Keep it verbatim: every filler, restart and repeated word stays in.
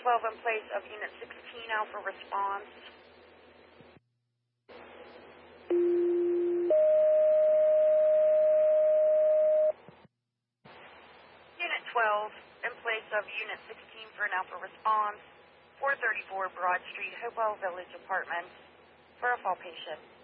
twelve in place of Unit sixteen Alpha response. Unit twelve in place of Unit sixteen for an Alpha response. four thirty-four Broad Street, Hopewell Village Apartments, for a fall patient.